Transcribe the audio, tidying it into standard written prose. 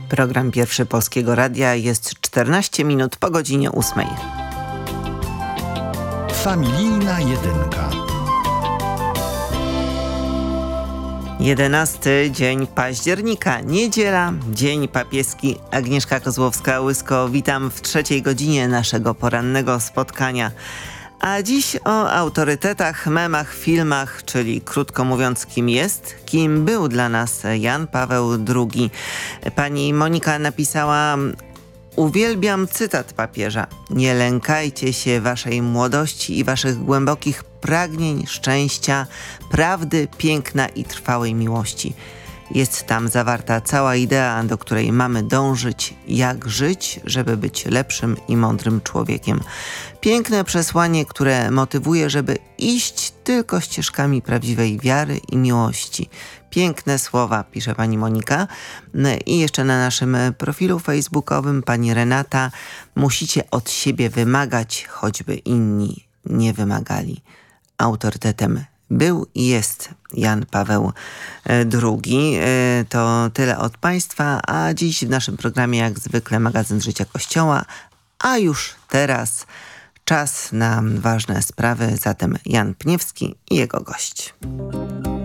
Program Pierwszy Polskiego Radia jest 14 minut po godzinie 8. Familijna jedynka. 11 dzień października, niedziela, dzień papieski. Agnieszka Kozłowska-Łysko, witam w 3. godzinie naszego porannego spotkania. A dziś o autorytetach, memach, filmach, czyli krótko mówiąc, kim jest, kim był dla nas Jan Paweł II. Pani Monika napisała: uwielbiam cytat papieża. Nie lękajcie się waszej młodości i waszych głębokich pragnień, szczęścia, prawdy, piękna i trwałej miłości. Jest tam zawarta cała idea, do której mamy dążyć, jak żyć, żeby być lepszym i mądrym człowiekiem. Piękne przesłanie, które motywuje, żeby iść tylko ścieżkami prawdziwej wiary i miłości. Piękne słowa, pisze pani Monika. I jeszcze na naszym profilu facebookowym pani Renata: musicie od siebie wymagać, choćby inni nie wymagali. Autorytetem był i jest Jan Paweł II. To tyle od państwa, a dziś w naszym programie jak zwykle magazyn Życia Kościoła, a już teraz czas na ważne sprawy, zatem Jan Pniewski i jego gość.